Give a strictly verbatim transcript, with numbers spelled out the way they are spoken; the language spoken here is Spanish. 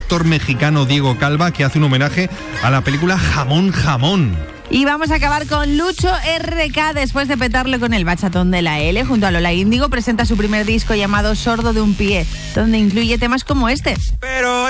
actor mexicano Diego Calva, que hace un homenaje a la película Jamón Jamón. Y vamos a acabar con Lucho R K. Después de petarle con el bachatón de la L, junto a Lola Índigo, presenta su primer disco llamado Sordo de un pie, donde incluye temas como este. Pero